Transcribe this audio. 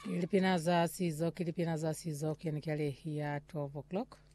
Kilipina za sizok yani kale ya 12 o'clock.